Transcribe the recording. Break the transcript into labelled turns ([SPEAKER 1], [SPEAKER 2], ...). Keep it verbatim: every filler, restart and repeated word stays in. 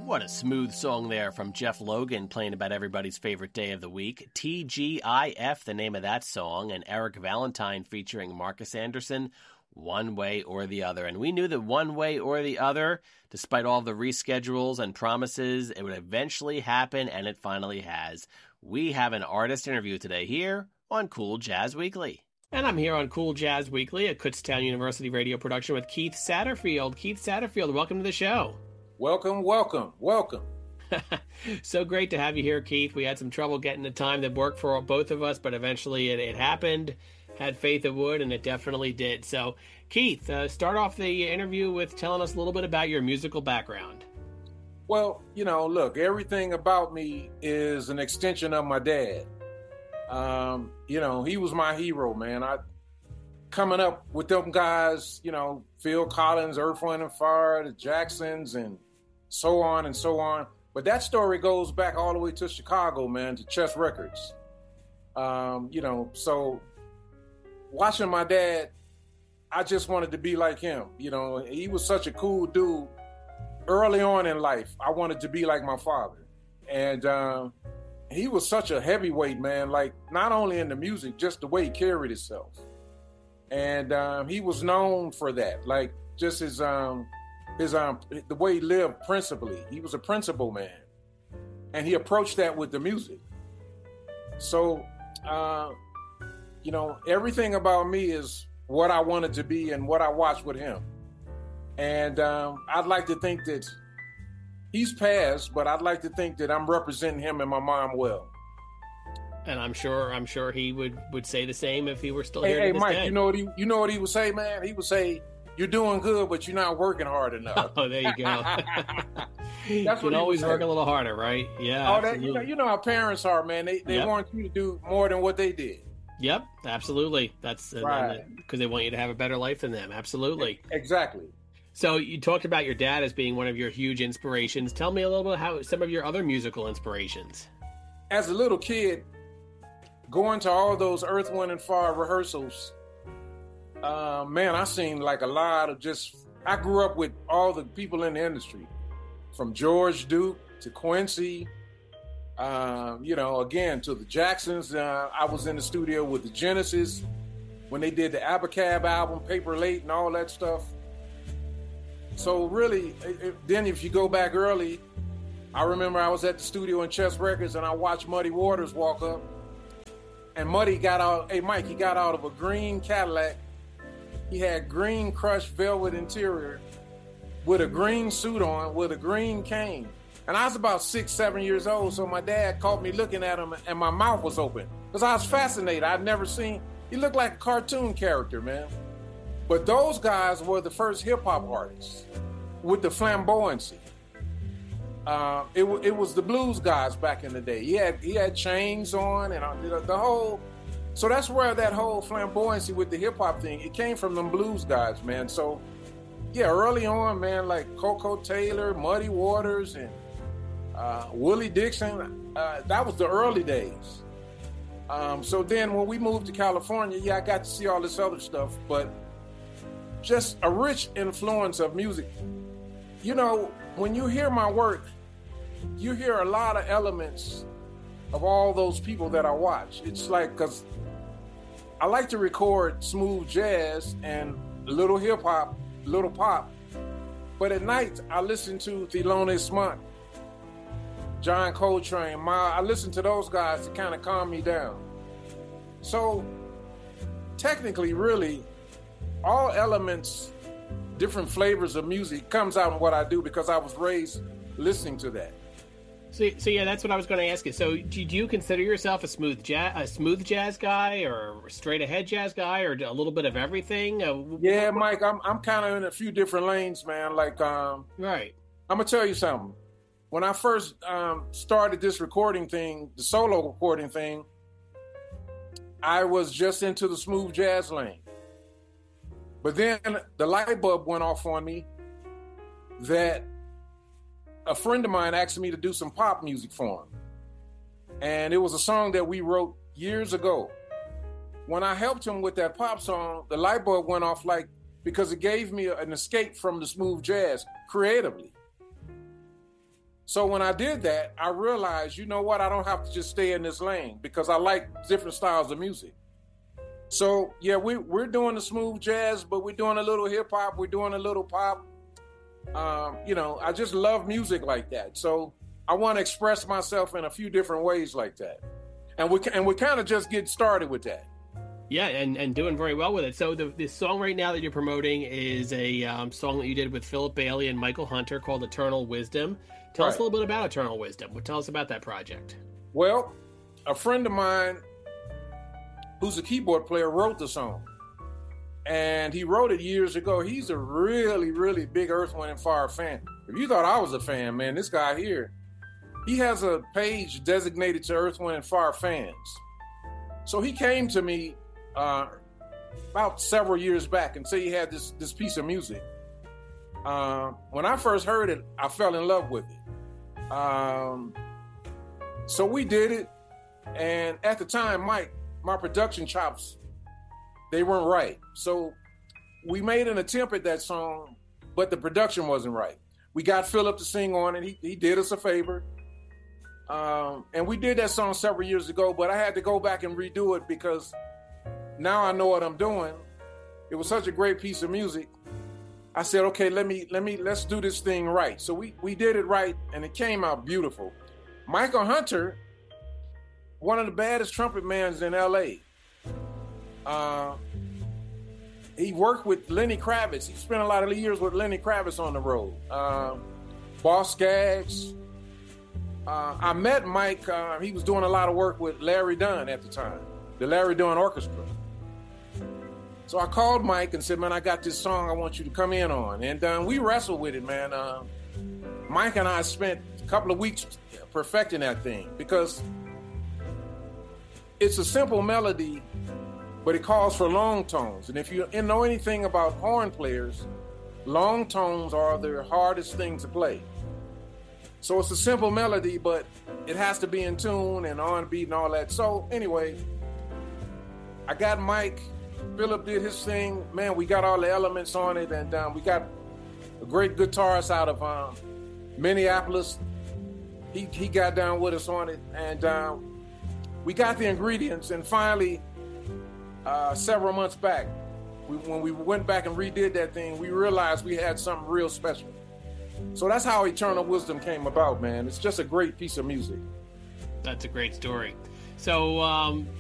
[SPEAKER 1] What a smooth song there from Jeff Logan, playing about everybody's favorite day of the week. T G I F, the name of that song, and Eric Valentine featuring Marcus Anderson, One Way or the Other. And we knew that One Way or the Other, despite all the reschedules and promises, it would eventually happen, and it finally has. We have an artist interview today here on Cool Jazz Weekly. And I'm here on Cool Jazz Weekly, a Kutztown University radio production with Keith Satterfield. Keith Satterfield, welcome to the show.
[SPEAKER 2] Welcome, welcome, welcome.
[SPEAKER 1] So great to have you here, Keith. We had some trouble getting the time that worked for both of us, but eventually it, it happened. Had faith it would, and it definitely did. So, Keith, uh, start off the interview with telling us a little bit about your musical background.
[SPEAKER 2] Well, you know, look, everything about me is an extension of my dad. Um, you know, he was my hero, man. I coming up with them guys, you know, Phil Collins, Earth, Wind and Fire, the Jacksons, and so on and so on. But that story goes back all the way to Chicago, man, to Chess Records. Um, you know, so watching my dad, I just wanted to be like him. You know, he was such a cool dude. Early on in life, I wanted to be like my father. And um, he was such a heavyweight, man, like not only in the music, just the way he carried himself. And um, he was known for that, like just his um, his um, the way he lived principally. He was a principle man, and he approached that with the music. So, uh, you know, everything about me is what I wanted to be and what I watched with him. And um, I'd like to think that he's passed, but I'd like to think that I'm representing him and my mom well.
[SPEAKER 1] And I'm sure, I'm sure he would, would say the same if he were still
[SPEAKER 2] hey,
[SPEAKER 1] here.
[SPEAKER 2] Hey,
[SPEAKER 1] to this
[SPEAKER 2] Mike,
[SPEAKER 1] day.
[SPEAKER 2] you know what he, you know what he would say, man? He would say, "You're doing good, but you're not working hard enough."
[SPEAKER 1] Oh, there you go. You
[SPEAKER 2] That's
[SPEAKER 1] can
[SPEAKER 2] what
[SPEAKER 1] always work
[SPEAKER 2] say.
[SPEAKER 1] a little harder, right? Yeah.
[SPEAKER 2] Oh, that, you know, you know how parents are, man. They they
[SPEAKER 1] Yep.
[SPEAKER 2] want you to do more than what they did.
[SPEAKER 1] Yep, absolutely. That's because
[SPEAKER 2] Right.
[SPEAKER 1] uh, they want you to have a better life than them. Absolutely.
[SPEAKER 2] Exactly.
[SPEAKER 1] So you talked about your dad as being one of your huge inspirations. Tell me a little bit how some of your other musical inspirations.
[SPEAKER 2] As a little kid, going to all those Earth, Wind and Fire rehearsals, uh, man, I seen like a lot of just. I grew up with all the people in the industry, from George Duke to Quincy. Uh, you know, again to the Jacksons. Uh, I was in the studio with the Genesis when they did the Abacab album, Paper Late, and all that stuff. So really, it, it, then if you go back early, I remember I was at the studio in Chess Records and I watched Muddy Waters walk up. And Muddy got out, hey Mike, he got out of a green Cadillac. He had green crushed velvet interior with a green suit on, with a green cane. And I was about six, seven years old, so my dad caught me looking at him and my mouth was open. Because I was fascinated. I'd never seen, he looked like a cartoon character, man. But those guys were the first hip-hop artists with the flamboyancy. Uh, it, it was the blues guys back in the day. He had he had chains on and uh, the whole... So that's where that whole flamboyancy with the hip-hop thing, it came from them blues guys, man. So, yeah, early on, man, like Coco Taylor, Muddy Waters, and uh, Willie Dixon, uh, that was the early days. Um, so then when we moved to California, yeah, I got to see all this other stuff, but just a rich influence of music. You know, when you hear my work, you hear a lot of elements of all those people that I watch. It's like, because I like to record smooth jazz and a little hip hop, little pop. But at night, I listen to Thelonious Monk, John Coltrane. My, I listen to those guys to kind of calm me down. So technically, really, all elements, different flavors of music comes out in what I do because I was raised listening to that.
[SPEAKER 1] So, so yeah, that's what I was going to ask you. So, do, do you consider yourself a smooth jazz, a smooth jazz guy, or a straight ahead jazz guy, or a little bit of everything? Uh,
[SPEAKER 2] yeah, Mike, I'm I'm kind of in a few different lanes, man. Like, um,
[SPEAKER 1] right.
[SPEAKER 2] I'm gonna tell you something. When I first um, started this recording thing, the solo recording thing, I was just into the smooth jazz lane. But then the light bulb went off on me that a friend of mine asked me to do some pop music for him. And it was a song that we wrote years ago. When I helped him with that pop song, the light bulb went off, like, because it gave me an escape from the smooth jazz creatively. So when I did that, I realized, you know what, I don't have to just stay in this lane because I like different styles of music. So yeah, we, we're doing the smooth jazz, but we're doing a little hip hop, we're doing a little pop. Um, you know, I just love music like that. So I want to express myself in a few different ways like that. And we and we kind of just get started with that.
[SPEAKER 1] Yeah, and, and doing very well with it. So the, the song right now that you're promoting is a um, song that you did with Philip Bailey and Michael Hunter called Eternal Wisdom. Tell right. us a little bit about Eternal Wisdom. Tell us about that project.
[SPEAKER 2] Well, a friend of mine who's a keyboard player wrote the song. And he wrote it years ago. He's a really, really big Earth, Wind and Fire fan. If you thought I was a fan, man, this guy here, he has a page designated to Earth, Wind and Fire fans. So he came to me uh, about several years back and said he had this, this piece of music. Uh, when I first heard it, I fell in love with it. Um, so we did it. And at the time, Mike, my production chops, they weren't right. So we made an attempt at that song, but the production wasn't right. We got Philip to sing on it. He, he did us a favor. Um, and we did that song several years ago, but I had to go back and redo it because now I know what I'm doing. It was such a great piece of music. I said, okay, let me, let me, let's do this thing right. So we, we did it right and it came out beautiful. Michael Hunter, one of the baddest trumpet mans in L A, Uh, he worked with Lenny Kravitz. He spent a lot of years with Lenny Kravitz on the road. Uh, Boss Skaggs. Uh, I met Mike. Uh, he was doing a lot of work with Larry Dunn at the time, the Larry Dunn Orchestra. So I called Mike and said, man, I got this song I want you to come in on. And uh, we wrestled with it, man. Uh, Mike and I spent a couple of weeks perfecting that thing because it's a simple melody, but it calls for long tones. And if you know anything about horn players, long tones are the hardest thing to play. So it's a simple melody, but it has to be in tune and on beat and all that. So anyway, I got Mike. Philip did his thing. Man, we got all the elements on it, and um, we got a great guitarist out of um, Minneapolis. He he got down with us on it, and um, we got the ingredients. And finally, uh, several months back, we, when we went back and redid that thing, we realized we had something real special. So that's how Eternal Wisdom came about, man. It's just a great piece of music.
[SPEAKER 1] That's a great story. So, um,